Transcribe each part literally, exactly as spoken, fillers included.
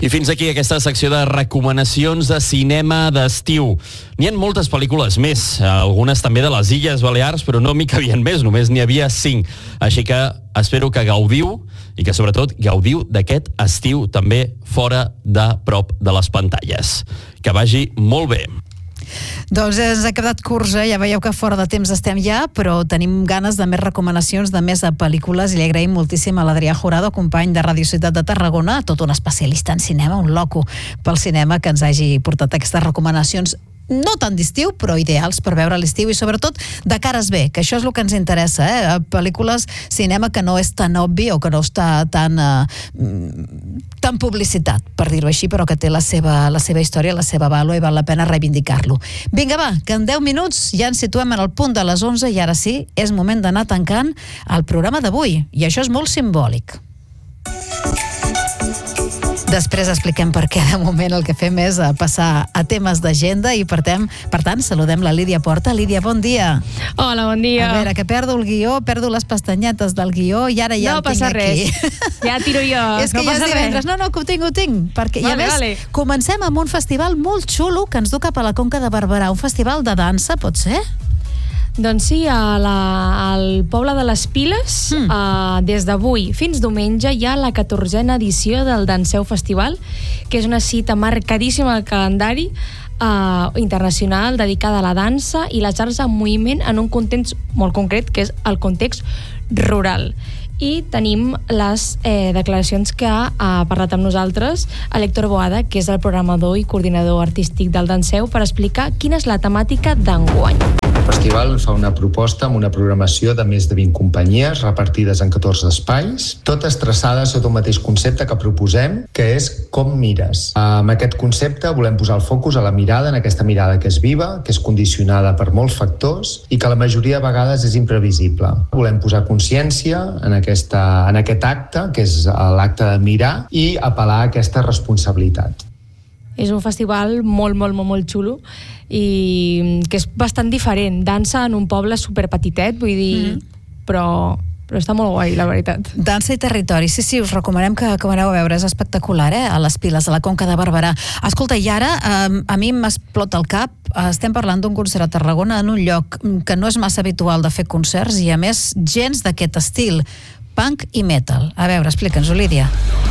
I fins aquí aquesta secció de recomanacions de cinema d'estiu. N'hi ha moltes pel·lícules més, algunes també de les Illes Balears, però no m'hi cabien més, només n'hi havia cinc. Així que espero que gaudiu i que sobretot gaudiu d'aquest estiu també fora de prop de les pantalles. Que vagi molt bé. Doncs ens ha quedat curts, eh? Ja veieu que fora de temps estem ja, però tenim ganes de més recomanacions, de més pel·lícules, i li agraïm moltíssim a l'Adrià Jurado, company de Ràdio Ciutat de Tarragona, tot un especialista en cinema, un loco pel cinema, que ens hagi portat aquestes recomanacions no tan d'estiu, però ideals per veure l'estiu i sobretot de cares bé, que això és el que ens interessa, eh? Pel·lícules, cinema que no és tan obvi o que no està tan eh, tan publicitat, per dir-ho així, però que té la seva, la seva història, la seva vàlua i val la pena reivindicar-lo. Vinga, va, que en deu minuts ja ens situem en el punt de les onze i ara sí, és moment d'anar tancant el programa d'avui, i això és molt simbòlic. Després expliquem per què de moment el que fem és passar a temes d'agenda i per tant, per tant saludem la Lídia Porta. Lídia, bon dia. Hola, bon dia. A veure, que perdo el guió, perdo les pestanyetes del guió i ara ja no el tinc aquí. No passa res, ja tiro jo, és que no ja passa és divendres. No, no, que ho tinc, ho tinc. Perquè, vale, I a més, vale. Comencem amb un festival molt xulo que ens du cap a la Conca de Barberà. Un festival de dansa, pot ser? Doncs sí, a la, al poble de les Piles, mm. uh, des d'avui fins diumenge hi ha la catorzena edició del Danseu Festival, que és una cita marcadíssima al calendari uh, internacional dedicada a la dansa i les arts en moviment en un context molt concret, que és el context rural. I tenim les eh, declaracions que ha parlat amb nosaltres l'Héctor Boada, que és el programador i coordinador artístic del Danseu, per explicar quina és la temàtica d'enguany. El festival fa una proposta amb una programació de més de vint companyies repartides en catorze espais, totes traçades sota un mateix concepte que proposem, que és com mires. Amb aquest concepte volem posar el focus a la mirada, en aquesta mirada que és viva, que és condicionada per molts factors i que la majoria de vegades és imprevisible. Volem posar consciència en, aquesta, en aquest acte, que és l'acte de mirar, i apel·lar a aquesta responsabilitat. És un festival molt, molt, molt, molt xulo i que és bastant diferent. Dansa en un poble superpetitet, vull dir, mm. però, però està molt guai, la veritat. Dansa i territori, sí, sí, us recomanem que, que aneu a veure, és espectacular, eh? A les Piles, a la Conca de Barberà. Escolta, i ara, eh, a mi m'explota el cap, estem parlant d'un concert a Tarragona en un lloc que no és massa habitual de fer concerts i, a més, gens d'aquest estil, punk i metal. A veure, explica'ns-ho, Lídia.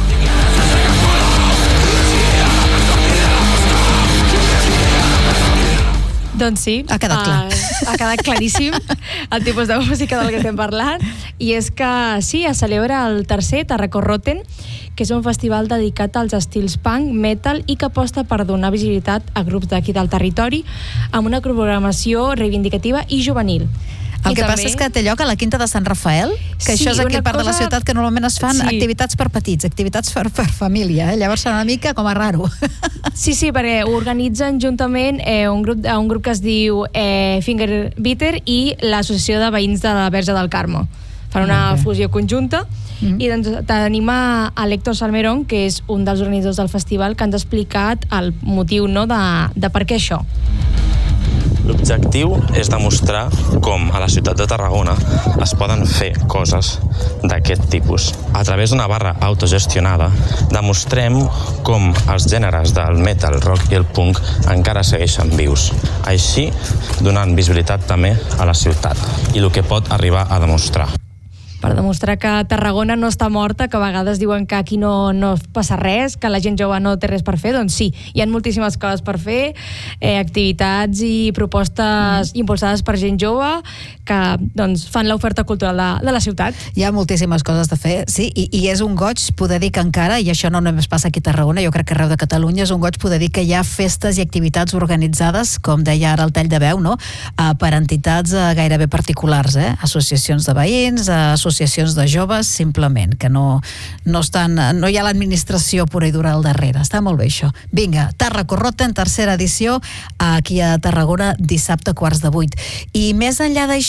Doncs sí, ha quedat clar. Uh, ha quedat claríssim el tipus de música del que estem parlant, i és que sí, es celebra el tercer Tarraco Rotten, que és un festival dedicat als estils punk, metal i que aposta per donar visibilitat a grups d'aquí del territori amb una programació reivindicativa i juvenil. El I que també... passa és que té lloc a la Quinta de Sant Rafael, que sí, això és aquell part cosa... de la ciutat que normalment es fan sí. activitats per petits, activitats per, per família, eh? Llavors serà una mica com a raro. Sí, sí, perquè organitzen juntament eh, un, grup, un grup que es diu eh, Finger Bitter i l'Associació de Veïns de la Verge del Carme. Fan una okay. fusió conjunta. Mm-hmm. I doncs tenim a, a l'Héctor Salmerón, que és un dels organitzadors del festival, que ens ha explicat el motiu, no, de, de per què això. L'objectiu és demostrar com a la ciutat de Tarragona es poden fer coses d'aquest tipus. A través d'una barra autogestionada demostrem com els gèneres del metal, rock i el punk encara segueixen vius. Així, donant visibilitat també a la ciutat i el que pot arribar a demostrar. Per demostrar que Tarragona no està morta, que a vegades diuen que aquí no, no passa res, que la gent jove no té res per fer, doncs sí, hi ha moltíssimes coses per fer, eh, activitats i propostes mm. impulsades per gent jove que doncs, fan l'oferta cultural de, de la ciutat. Hi ha moltíssimes coses de fer, sí, i, i és un goig poder dir que encara, i això no només passa aquí a Tarragona, jo crec que arreu de Catalunya, és un goig poder dir que hi ha festes i activitats organitzades, com deia ara el tall de veu, no? Uh, per entitats uh, gairebé particulars, eh? Associacions de veïns, uh, associacions de joves, simplement, que no, no, estan, no hi ha l'administració pura i dura al darrere. Està molt bé això. Vinga, Tarraco Rotten, tercera edició, aquí a Tarragona, dissabte, quarts de vuit. I més enllà d'això,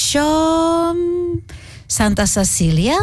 Santa Cecília?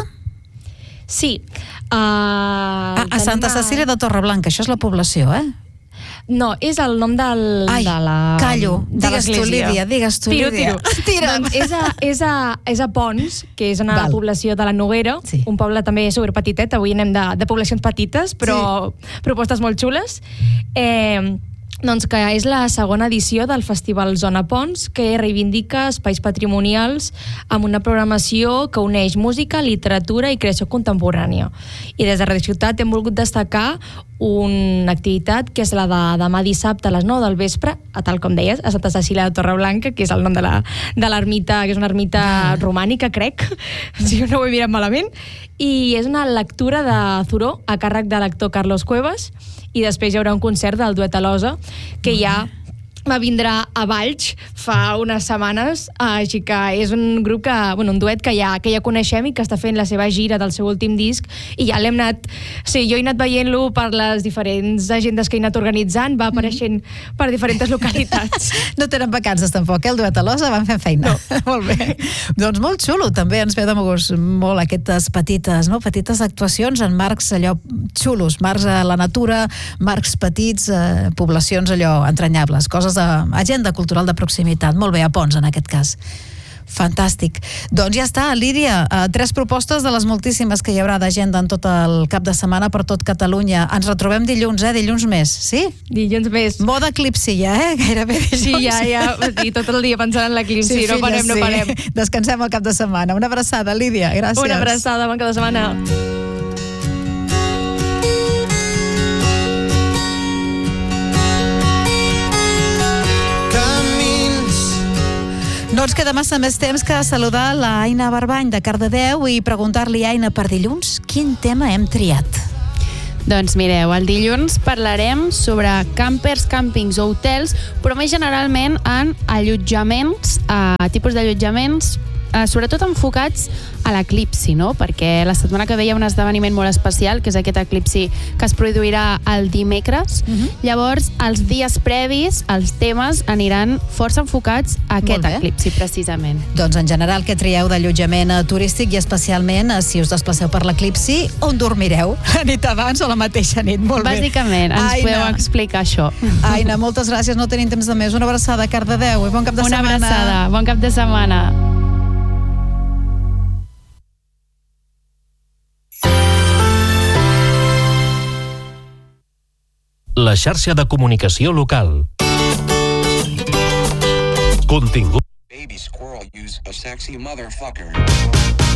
Sí. Uh, a, a Santa a... Cecília de Torreblanca, això és la població, eh? No, és el nom del, Ai, de la callo. de Digues tu, l'església. Lídia, digues tu, tiro, Lídia. Tiro, Tira. Doncs és a, és, a, és a Pons, que és una Val. població de la Noguera, Sí. un poble també superpetitet, avui anem de, de poblacions petites, però sí. propostes molt xules. Eh, doncs que és la segona edició del Festival Zona Pons, que reivindica espais patrimonials amb una programació que uneix música, literatura i creació contemporània. I des de Radio Ciutat hem volgut destacar una activitat que és la de demà dissabte a les nou del vespre, a tal com deies, a Santa Cecília de Torreblanca, que és el nom de la, de l'ermita, que és una ermita ah. romànica, crec, si no ho he mirat malament, i és una lectura de Thoreau a càrrec de l'actor Carlos Cuevas, i després hi haurà un concert del Duet a l'Osa, que ja va vindre a Valls fa unes setmanes, així que és un grup que, bueno, un duet que ja, que ja coneixem i que està fent la seva gira del seu últim disc, i ja l'hem anat, sí, jo he anat veient-lo per les diferents agendes que he anat organitzant, va apareixent mm. per diferents localitats. No tenen vacances tampoc, eh? El Duet a l'Osa van fent feina. No. Molt bé. Doncs molt xulo, també ens ve de gust molt aquestes petites, no? petites actuacions en marcs allò xulos, marcs a la natura, marcs petits, eh, poblacions allò entranyables, coses d'agenda cultural de proximitat. Molt bé, a Pons, en aquest cas. Fantàstic. Doncs ja està, Lídia, eh, tres propostes de les moltíssimes que hi haurà d'agenda en tot el cap de setmana per tot Catalunya. Ens retrobem dilluns, eh? Dilluns més, sí? Dilluns més. Moda eclipsi ja, eh? Gairebé dilluns. Sí, ja, ja. I tot el dia pensant en l'eclipsi. Sí, no parem, sí. no parem. Descansem el cap de setmana. Una abraçada, Lídia. Gràcies. Una abraçada, bon cap de setmana. No ens queda massa més temps que saludar la Aina Barbany de Cardedeu i preguntar-li, Aina, per dilluns, quin tema hem triat? Doncs mireu, el dilluns parlarem sobre campers, càmpings o hotels, però més generalment en allotjaments, eh, tipus d'allotjaments, eh, sobretot enfocats a l'eclipsi, no? Perquè la setmana que ve hi ha un esdeveniment molt especial, que és aquest eclipsi que es produirà el dimecres. Uh-huh. Llavors, els dies previs, els temes aniran força enfocats a aquest eclipsi, precisament. Doncs en general, què trieu d'allotjament turístic i especialment si us desplaceu per l'eclipsi, on dormireu? La nit abans o la mateixa nit? Molt bé. Bàsicament, ens Aina. podeu explicar això. Aina, moltes gràcies, no tenim temps de més. Una abraçada a Cardedeu i bon cap de Una setmana. Una abraçada, bon cap de setmana. La xarxa de comunicació local. Contingut. Baby squirrel use a sexy motherfucker.